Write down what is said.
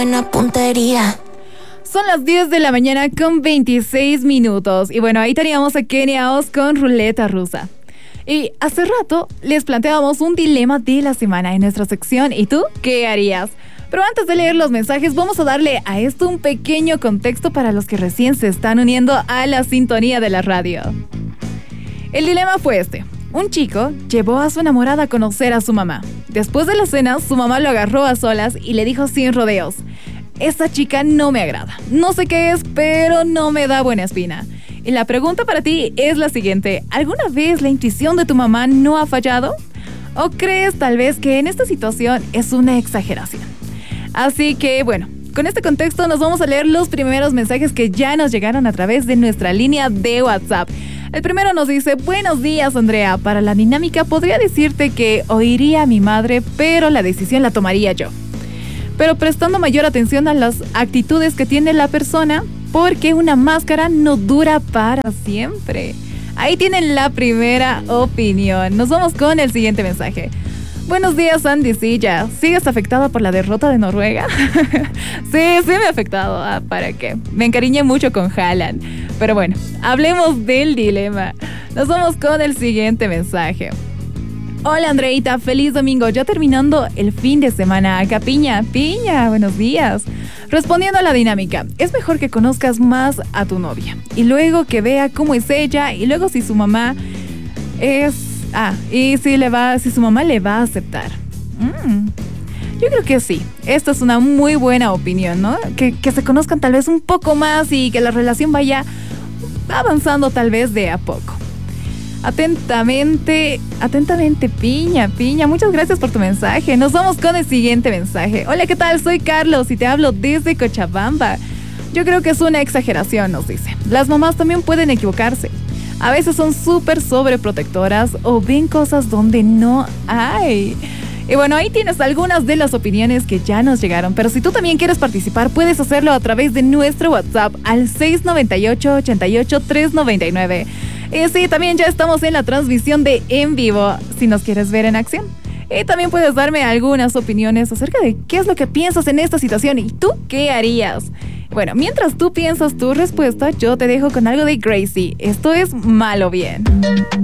Buena puntería. Son las 10 de la mañana con 26 minutos. Y bueno, ahí teníamos a Kenia Oz con Ruleta Rusa. Y hace rato les planteábamos un dilema de la semana en nuestra sección. ¿Y tú qué harías? Pero antes de leer los mensajes, vamos a darle a esto un pequeño contexto para los que recién se están uniendo a la sintonía de la radio. El dilema fue este. Un chico llevó a su enamorada a conocer a su mamá. Después de la cena, su mamá lo agarró a solas y le dijo sin rodeos: esta chica no me agrada. No sé qué es, pero no me da buena espina. Y la pregunta para ti es la siguiente. ¿Alguna vez la intuición de tu mamá no ha fallado? ¿O crees tal vez que en esta situación es una exageración? Así que bueno, con este contexto nos vamos a leer los primeros mensajes que ya nos llegaron a través de nuestra línea de WhatsApp. El primero nos dice: buenos días, Andrea. Para la dinámica podría decirte que oiría a mi madre, pero la decisión la tomaría yo. Pero prestando mayor atención a las actitudes que tiene la persona, porque una máscara no dura para siempre. Ahí tienen la primera opinión. Nos vamos con el siguiente mensaje. Buenos días, Andy Silla. ¿Sigues afectada por la derrota de Noruega? Sí me ha afectado. ¿Para qué? Me encariñé mucho con Haaland. Pero bueno, hablemos del dilema. Nos vamos con el siguiente mensaje. Hola, Andreita, feliz domingo. Ya terminando el fin de semana. Acá Piña, buenos días. Respondiendo a la dinámica, es mejor que conozcas más a tu novia y luego que vea cómo es ella y luego si su mamá es... y si su mamá le va a aceptar. Yo creo que sí. Esta es una muy buena opinión, ¿no? Que se conozcan tal vez un poco más y que la relación vaya avanzando tal vez de a poco. Atentamente, Piña. Muchas gracias por tu mensaje. Nos vamos con el siguiente mensaje. Hola, ¿qué tal? Soy Carlos y te hablo desde Cochabamba. Yo creo que es una exageración, nos dice. Las mamás también pueden equivocarse. A veces son súper sobreprotectoras o ven cosas donde no hay. Y bueno, ahí tienes algunas de las opiniones que ya nos llegaron. Pero si tú también quieres participar, puedes hacerlo a través de nuestro WhatsApp al 698-88-399. Y sí, también ya estamos en la transmisión de en vivo, si nos quieres ver en acción. Y también puedes darme algunas opiniones acerca de qué es lo que piensas en esta situación y tú qué harías. Bueno, mientras tú piensas tu respuesta, yo te dejo con algo de Gracie. Esto es Malo Bien.